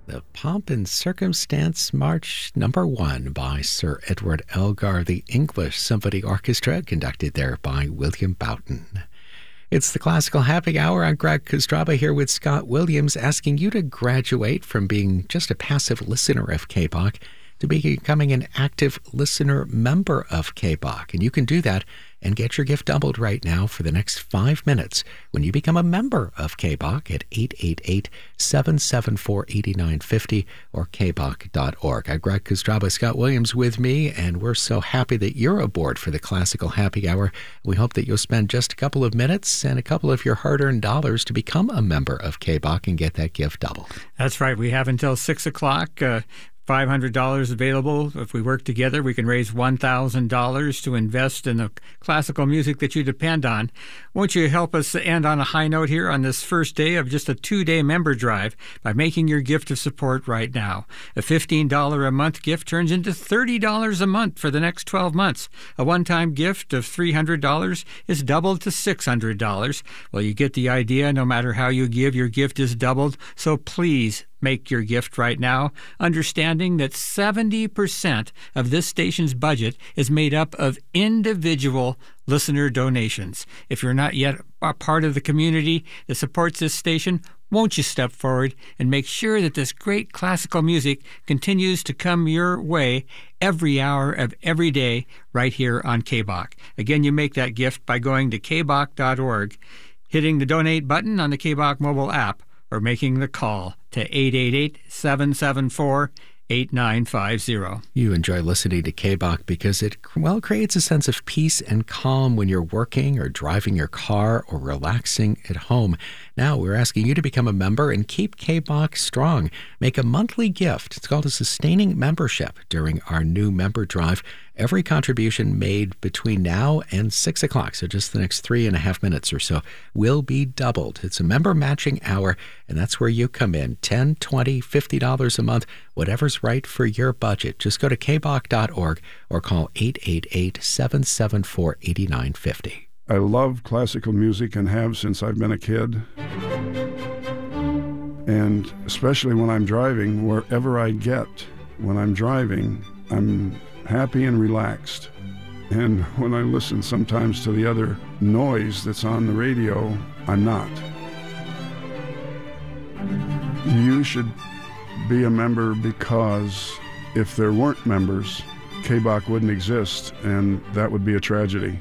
The Pomp and Circumstance March Number 1 by Sir Edward Elgar, the English Symphony Orchestra, conducted there by William Boughton. It's the Classical Happy Hour. I'm Greg Kostraba here with Scott Williams, asking you to graduate from being just a passive listener of KBOC to becoming an active listener member of KBOC. And you can do that and get your gift doubled right now for the next 5 minutes when you become a member of KBOC at 888-774-8950 or kbok.org. I'm Greg Kostraba, Scott Williams with me, and we're so happy that you're aboard for the Classical Happy Hour. We hope that you'll spend just a couple of minutes and a couple of your hard-earned dollars to become a member of KBOC and get that gift doubled. That's right. We have until 6 o'clock. $500 available. If we work together, we can raise $1,000 to invest in the classical music that you depend on. Won't you help us end on a high note here on this first day of just a 2-day member drive by making your gift of support right now? A $15 a month gift turns into $30 a month for the next 12 months. A one-time gift of $300 is doubled to $600. Well, you get the idea. No matter how you give, your gift is doubled. So please make your gift right now, understanding that 70% of this station's budget is made up of individual listener donations. If you're not yet a part of the community that supports this station, won't you step forward and make sure that this great classical music continues to come your way every hour of every day right here on KBOC? Again, you make that gift by going to kbok.org, hitting the donate button on the KBOC mobile app, or making the call to 888-774-8950. You enjoy listening to KBOC because it, creates a sense of peace and calm when you're working or driving your car or relaxing at home. Now we're asking you to become a member and keep KBOC strong. Make a monthly gift. It's called a sustaining membership during our new member drive. Every contribution made between now and 6 o'clock, so just the next 3.5 minutes or so, will be doubled. It's a member matching hour, and that's where you come in. $10, $20, $50 a month, whatever's right for your budget. Just go to kbok.org or call 888-774-8950. I love classical music and have since I've been a kid. And especially when I'm driving, wherever I get when I'm driving, I'm happy and relaxed. And when I listen sometimes to the other noise that's on the radio, I'm not. You should be a member because if there weren't members, KBOC wouldn't exist, and that would be a tragedy.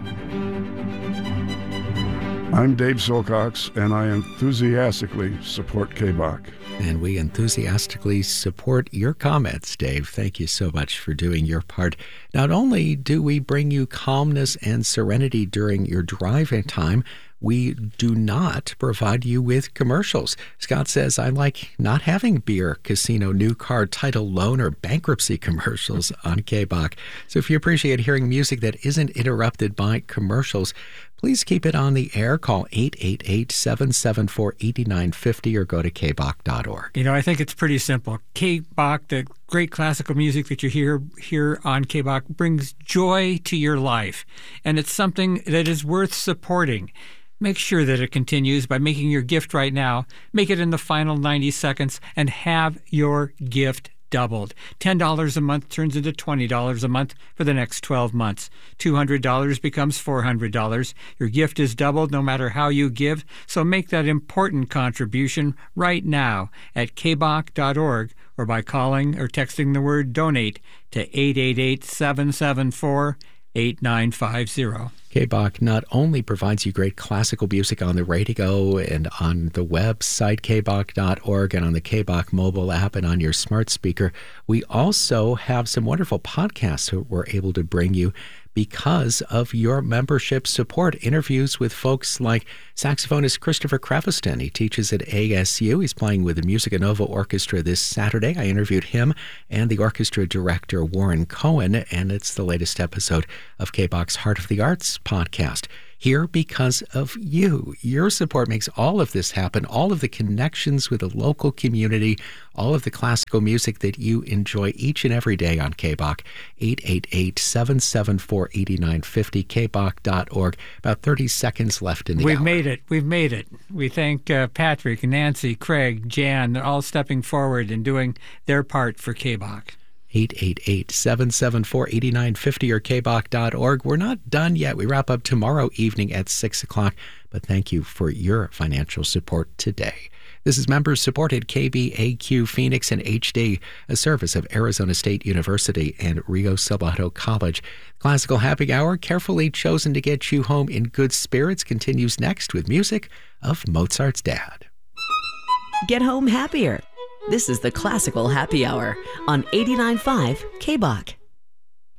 I'm Dave Silcox, and I enthusiastically support KBOC. And we enthusiastically support your comments, Dave. Thank you so much for doing your part. Not only do we bring you calmness and serenity during your driving time, we do not provide you with commercials. Scott says, I like not having beer, casino, new car, title, loan, or bankruptcy commercials on KBOC. So if you appreciate hearing music that isn't interrupted by commercials, please keep it on the air. Call 888-774-8950 or go to kbok.org. You know, I think it's pretty simple. KBOC, the great classical music that you hear here on KBOC, brings joy to your life, and it's something that is worth supporting. Make sure that it continues by making your gift right now. Make it in the final 90 seconds and have your gift doubled. $10 a month turns into $20 a month for the next 12 months. $200 becomes $400. Your gift is doubled no matter how you give, so make that important contribution right now at kbok.org or by calling or texting the word donate to 888-774-8950. KBOC not only provides you great classical music on the radio and on the website kbok.org and on the KBOC mobile app and on your smart speaker, we also have some wonderful podcasts that we're able to bring you because of your membership support. Interviews with folks like saxophonist Christopher Creveston. He teaches at ASU. He's playing with the Musica Nova Orchestra this Saturday. I interviewed him and the orchestra director, Warren Cohen, and it's the latest episode of KBOC's Heart of the Arts podcast. here because of you. Your support makes all of this happen, all of the connections with the local community, all of the classical music that you enjoy each and every day on KBOK. 888-774-8950, kbok.org. About 30 seconds left in the hour. We've made it. We thank Patrick, Nancy, Craig, Jan. They're all stepping forward and doing their part for KBOK. 888-774-8950 or kbok.org. We're not done yet. We wrap up tomorrow evening at 6 o'clock, but thank you for your financial support today. This is members-supported KBAQ Phoenix and HD, a service of Arizona State University and Rio Salado College. Classical Happy Hour, carefully chosen to get you home in good spirits, continues next with music of Mozart's dad. Get home happier. This is the Classical Happy Hour on 89.5 KBOK.